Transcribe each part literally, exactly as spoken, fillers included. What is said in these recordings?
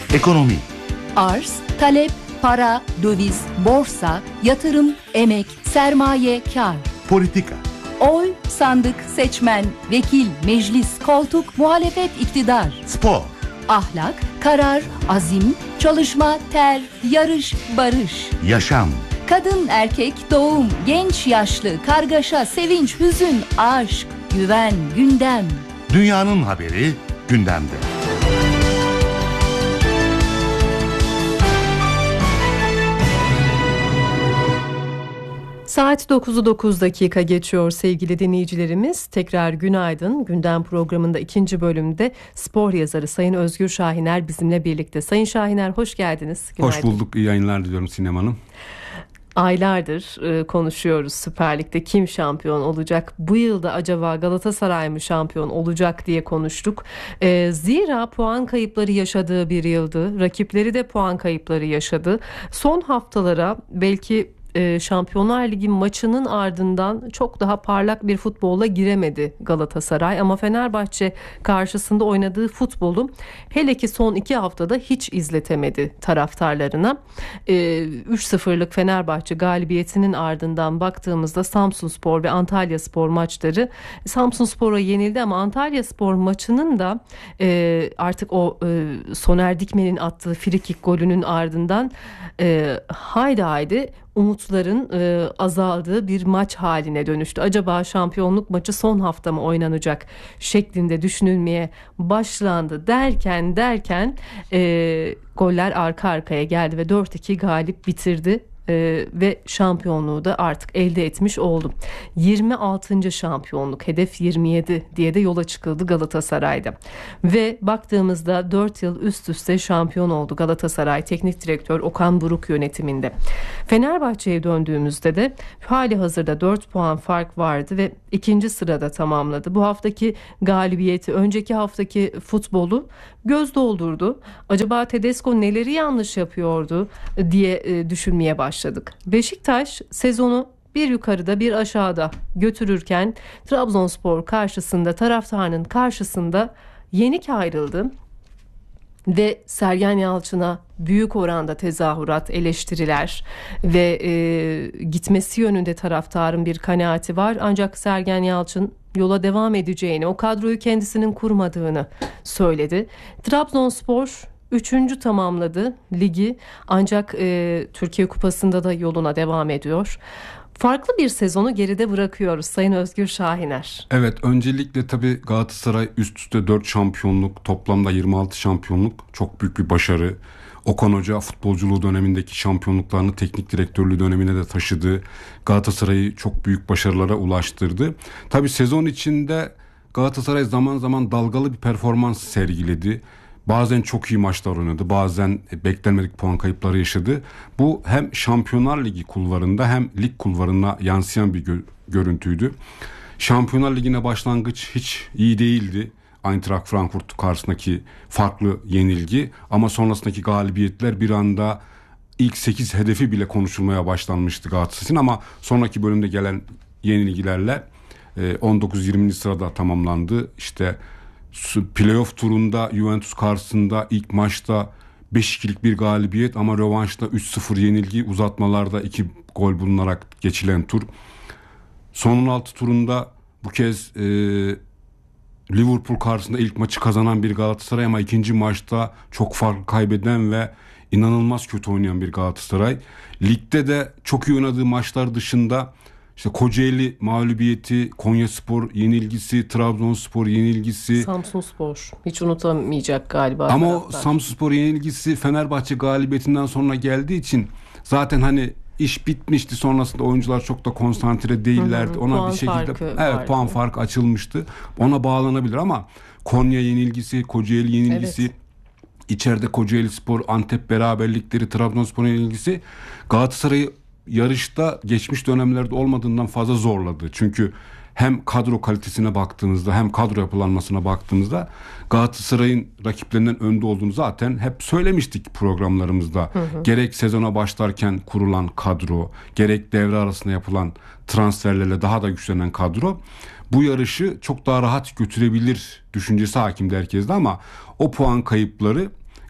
Ekonomi. Arz, talep, para, döviz, borsa, yatırım, emek, sermaye, kar. Politika. Oy, sandık, seçmen, vekil, meclis, koltuk, muhalefet, iktidar. Spor. Ahlak, karar, azim, çalışma, ter, yarış, barış. Yaşam. Kadın, erkek, doğum, genç, yaşlı, kargaşa, sevinç, hüzün, aşk, güven, gündem. Dünyanın haberi gündemde. Saat dokuzu dokuz dakika geçiyor sevgili dinleyicilerimiz. Tekrar günaydın. Gündem programında ikinci bölümde spor yazarı Sayın Özgür Şahiner bizimle birlikte. Sayın Şahiner hoş geldiniz. Günaydın. Hoş bulduk. İyi yayınlar diliyorum Sinem Hanım. Aylardır e, konuşuyoruz Süper Lig'de kim şampiyon olacak? Bu yılda acaba Galatasaray mı şampiyon olacak diye konuştuk. E, zira puan kayıpları yaşadığı bir yıldı. Rakipleri de puan kayıpları yaşadı. Son haftalara belki Şampiyonlar Ligi maçının ardından çok daha parlak bir futbolla giremedi Galatasaray ama Fenerbahçe karşısında oynadığı futbolu hele ki son iki haftada hiç izletemedi taraftarlarına. üç sıfırlık Fenerbahçe galibiyetinin ardından baktığımızda Samsunspor ve Antalyaspor maçları, Samsunspor'a yenildi ama Antalyaspor maçının da artık o Soner Dikmen'in attığı frikik golünün ardından haydi haydi umutların e, azaldığı bir maç haline dönüştü. Acaba şampiyonluk maçı son hafta mı oynanacak şeklinde düşünülmeye başlandı derken derken e, goller arka arkaya geldi ve dört iki galip bitirdi. Ee, ve şampiyonluğu da artık elde etmiş oldum. yirmi altıncı şampiyonluk, hedef yirmi yedi diye de yola çıkıldı Galatasaray'da. Ve baktığımızda dört yıl üst üste şampiyon oldu Galatasaray Teknik Direktör Okan Buruk yönetiminde. Fenerbahçe'ye döndüğümüzde de hali hazırda dört puan fark vardı ve ikinci sırada tamamladı. Bu haftaki galibiyeti, önceki haftaki futbolu göz doldurdu. Acaba Tedesco neleri yanlış yapıyordu diye e, düşünmeye başladı. Başladık. Beşiktaş sezonu bir yukarıda bir aşağıda götürürken Trabzonspor karşısında, taraftarının karşısında yenik ayrıldı ve Sergen Yalçın'a büyük oranda tezahürat, eleştiriler ve e, gitmesi yönünde taraftarın bir kanaati var. Ancak Sergen Yalçın yola devam edeceğini, o kadroyu kendisinin kurmadığını söyledi. Trabzonspor Üçüncü tamamladı ligi ancak e, Türkiye Kupası'nda da yoluna devam ediyor. Farklı bir sezonu geride bırakıyoruz Sayın Özgür Şahiner. Evet, öncelikle tabii Galatasaray üst üste dört şampiyonluk, toplamda yirmi altı şampiyonluk çok büyük bir başarı. Okan Hoca futbolculuğu dönemindeki şampiyonluklarını teknik direktörlüğü dönemine de taşıdı. Galatasaray'ı çok büyük başarılara ulaştırdı. Tabii sezon içinde Galatasaray zaman zaman dalgalı bir performans sergiledi. Bazen çok iyi maçlar oynadı, bazen beklenmedik puan kayıpları yaşadı. Bu hem Şampiyonlar Ligi kulvarında hem lig kulvarına yansıyan bir gö- görüntüydü. Şampiyonlar Ligi'ne başlangıç hiç iyi değildi. Eintracht Frankfurt karşısındaki farklı yenilgi ama sonrasındaki galibiyetler bir anda ilk sekiz hedefi bile konuşulmaya başlanmıştı Galatasaray'ın ama sonraki bölümde gelen yenilgilerle on dokuz yirminci sırada tamamlandı. İşte playoff turunda Juventus karşısında ilk maçta beş ikilik bir galibiyet ama rövanşta üç sıfır yenilgi, uzatmalarda iki gol bulunarak geçilen tur. Son on altı turunda bu kez e, Liverpool karşısında ilk maçı kazanan bir Galatasaray ama ikinci maçta çok fark kaybeden ve inanılmaz kötü oynayan bir Galatasaray. Ligde de çok iyi oynadığı maçlar dışında İşte Kocaeli mağlubiyeti, Konyaspor yenilgisi, Trabzonspor yenilgisi. Samsunspor hiç unutamayacak galiba. Ama o Samsunspor yenilgisi Fenerbahçe galibiyetinden sonra geldiği için zaten hani iş bitmişti, sonrasında oyuncular çok da konsantre değillerdi. Hı hı, ona bir şekilde evet vardı. Puan farkı açılmıştı. Ona bağlanabilir ama Konya yenilgisi, Kocaeli yenilgisi, evet. İçeride Kocaelispor, Antep beraberlikleri, Trabzonspor yenilgisi Galatasaray'ı yarışta geçmiş dönemlerde olmadığından fazla zorladı. Çünkü hem kadro kalitesine baktığınızda hem kadro yapılanmasına baktığınızda Galatasaray'ın rakiplerinden önde olduğunu zaten hep söylemiştik programlarımızda. Hı hı. Gerek sezona başlarken kurulan kadro, gerek devre arasında yapılan transferlerle daha da güçlenen kadro bu yarışı çok daha rahat götürebilir düşüncesi hakimdi herkeste ama o puan kayıpları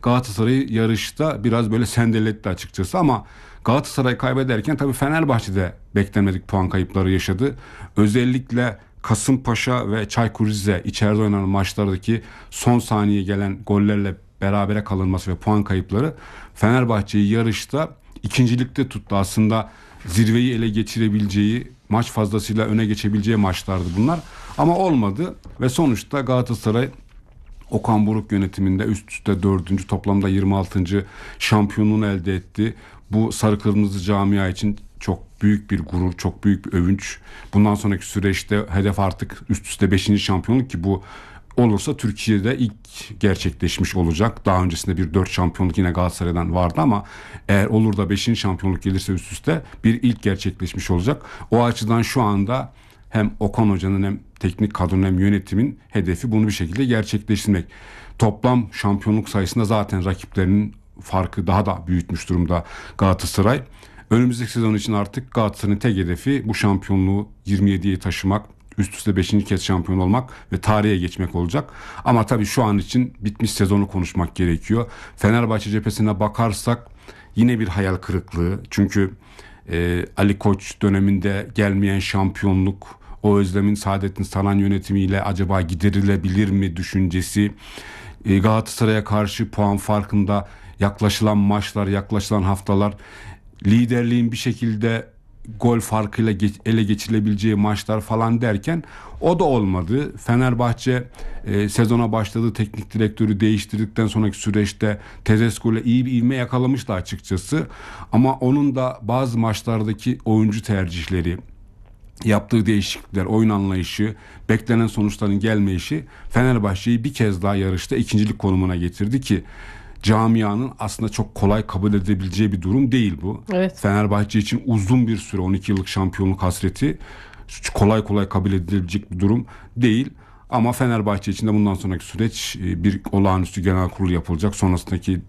Galatasaray'ı yarışta biraz böyle sendeletti açıkçası ama Galatasaray kaybederken tabii Fenerbahçe'de beklenmedik puan kayıpları yaşadı. Özellikle Kasımpaşa ve Çaykur Rize içeride oynanan maçlardaki son saniye gelen gollerle berabere kalınması ve puan kayıpları Fenerbahçe'yi yarışta ikincilikte tuttu. Aslında zirveyi ele geçirebileceği, maç fazlasıyla öne geçebileceği maçlardı bunlar. Ama olmadı ve sonuçta Galatasaray Okan Buruk yönetiminde üst üste dördüncü toplamda yirmi altıncı şampiyonluğunu elde etti. Bu sarı kırmızı camia için çok büyük bir gurur, çok büyük bir övünç. Bundan sonraki süreçte hedef artık üst üste beşinci şampiyonluk ki bu olursa Türkiye'de ilk gerçekleşmiş olacak. Daha öncesinde bir dört şampiyonluk yine Galatasaray'dan vardı ama eğer olur da beşinci şampiyonluk gelirse üst üste bir ilk gerçekleşmiş olacak. O açıdan şu anda hem Okan Hoca'nın hem teknik kadronun hem yönetimin hedefi bunu bir şekilde gerçekleştirmek. Toplam şampiyonluk sayısında zaten rakiplerinin farkı daha da büyütmüş durumda Galatasaray. Önümüzdeki sezon için artık Galatasaray'ın tek hedefi bu şampiyonluğu yirmi yediye taşımak, üst üste beşinci kez şampiyon olmak ve tarihe geçmek olacak. Ama tabii şu an için bitmiş sezonu konuşmak gerekiyor. Fenerbahçe cephesine bakarsak yine bir hayal kırıklığı. Çünkü e, Ali Koç döneminde gelmeyen şampiyonluk, o özlemin Saadettin Saran yönetimiyle acaba giderilebilir mi düşüncesi, e, Galatasaray'a karşı puan farkında yaklaşılan maçlar, yaklaşılan haftalar, liderliğin bir şekilde gol farkıyla geç, ele geçilebileceği maçlar falan derken o da olmadı. Fenerbahçe e, sezona başladığı teknik direktörü değiştirdikten sonraki süreçte Tedesco ile iyi bir ivme yakalamıştı açıkçası. Ama onun da bazı maçlardaki oyuncu tercihleri, yaptığı değişiklikler, oyun anlayışı, beklenen sonuçların gelmeyişi Fenerbahçe'yi bir kez daha yarışta ikincilik konumuna getirdi ki camianın aslında çok kolay kabul edebileceği bir durum değil bu. Evet. Fenerbahçe için uzun bir süre on iki yıllık şampiyonluk hasreti kolay kolay kabul edilebilecek bir durum değil. Ama Fenerbahçe için de bundan sonraki süreç bir olağanüstü genel kurulu yapılacak. Sonrasındaki